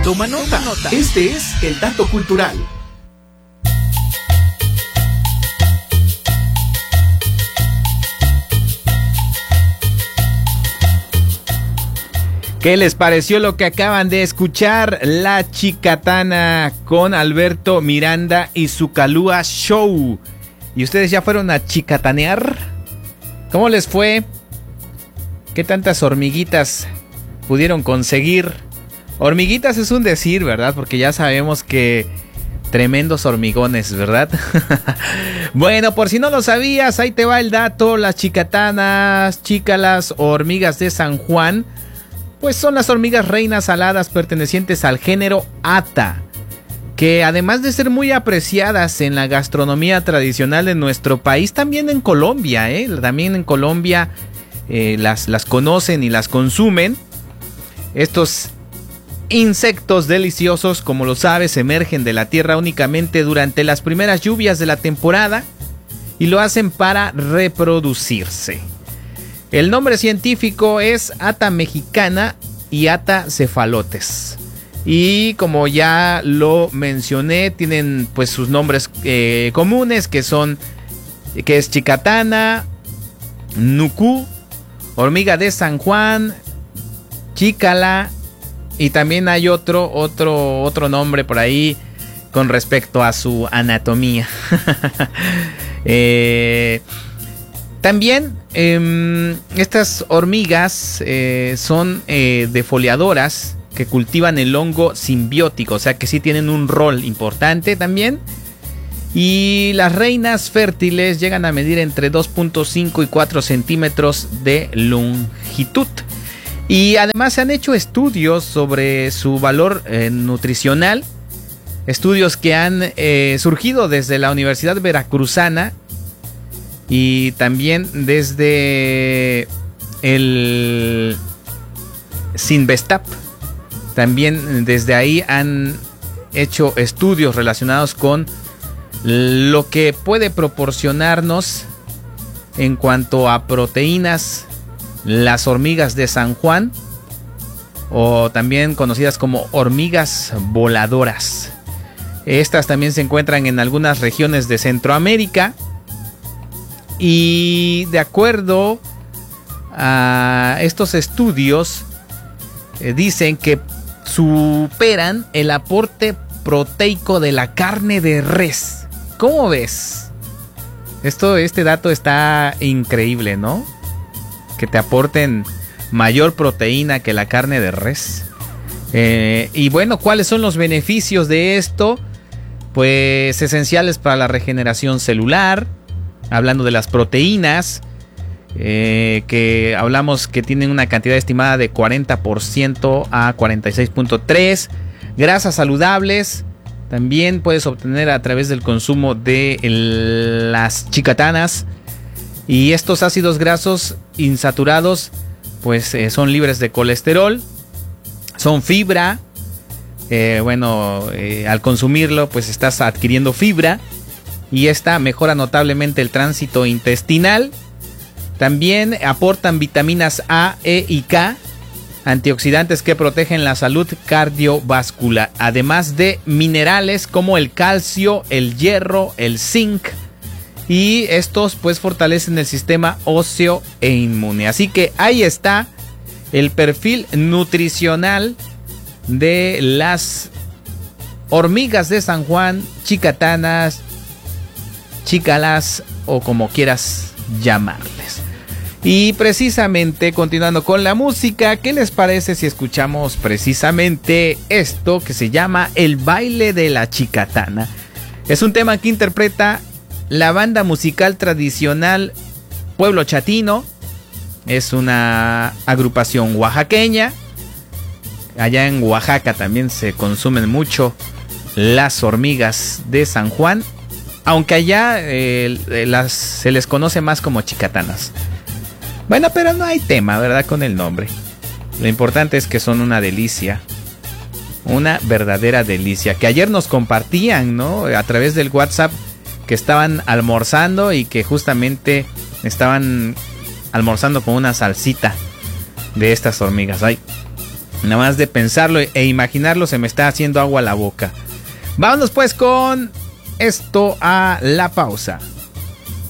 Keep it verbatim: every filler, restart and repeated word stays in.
Toma nota. Toma nota. Este es el dato cultural. ¿Qué les pareció lo que acaban de escuchar? La Chicatana con Alberto Miranda y su Calúa Show. ¿Y ustedes ya fueron a chicatanear? ¿Cómo les fue? ¿Qué tantas hormiguitas pudieron conseguir? Hormiguitas es un decir, ¿verdad? Porque ya sabemos que tremendos hormigones, ¿verdad? Bueno, por si no lo sabías, ahí te va el dato. Las chicatanas, chícalas o hormigas de San Juan, pues son las hormigas reinas aladas pertenecientes al género Ata, que además de ser muy apreciadas en la gastronomía tradicional de nuestro país, también en Colombia, ¿eh? También en Colombia eh, las, las conocen y las consumen. Estos insectos deliciosos, como lo sabes, emergen de la tierra únicamente durante las primeras lluvias de la temporada y lo hacen para reproducirse. El nombre científico es Ata mexicana y Ata cephalotes. Y como ya lo mencioné, tienen pues sus nombres eh, comunes, que son, que es chicatana, nucú, hormiga de San Juan, chícala, y también hay otro, otro, otro nombre por ahí con respecto a su anatomía. eh... También eh, estas hormigas eh, son eh, defoliadoras que cultivan el hongo simbiótico, o sea que sí tienen un rol importante también. Y las reinas fértiles llegan a medir entre dos punto cinco y cuatro centímetros de longitud. Y además se han hecho estudios sobre su valor eh, nutricional, estudios que han eh, surgido desde la Universidad Veracruzana y también desde el Sinvestap. También desde ahí han hecho estudios relacionados con lo que puede proporcionarnos en cuanto a proteínas las hormigas de San Juan, o también conocidas como hormigas voladoras. Estas también se encuentran en algunas regiones de Centroamérica. Y de acuerdo a estos estudios, eh, dicen que superan el aporte proteico de la carne de res. ¿Cómo ves? Esto, este dato está increíble, ¿no? Que te aporten mayor proteína que la carne de res. Eh, y bueno, ¿cuáles son los beneficios de esto? Pues esenciales para la regeneración celular. Hablando de las proteínas, eh, que hablamos que tienen una cantidad estimada de cuarenta por ciento a cuarenta y seis punto tres. Grasas saludables también puedes obtener a través del consumo de el, las chicatanas. Y estos ácidos grasos insaturados pues eh, son libres de colesterol, son fibra. Eh, bueno, eh, al consumirlo pues estás adquiriendo fibra. Y esta mejora notablemente el tránsito intestinal. También aportan vitaminas A, E y K, antioxidantes que protegen la salud cardiovascular, además de minerales como el calcio, el hierro, el zinc, y estos pues fortalecen el sistema óseo e inmune. Así que ahí está el perfil nutricional de las hormigas de San Juan, chicatanas, chícalas o como quieras llamarles. Y precisamente continuando con la música, ¿qué les parece si escuchamos precisamente esto que se llama El baile de la chicatana? Es un tema que interpreta la banda musical tradicional Pueblo Chatino. Es una agrupación oaxaqueña. Allá en Oaxaca también se consumen mucho las hormigas de San Juan, aunque allá eh, las, se les conoce más como chicatanas. Bueno, pero no hay tema, ¿verdad? Con el nombre. Lo importante es que son una delicia. Una verdadera delicia. Que ayer nos compartían, ¿no? A través del WhatsApp, que estaban almorzando y que justamente estaban almorzando con una salsita de estas hormigas. Ay, Nada más de pensarlo e imaginarlo se me está haciendo agua a la boca. Vámonos pues con esto a la pausa.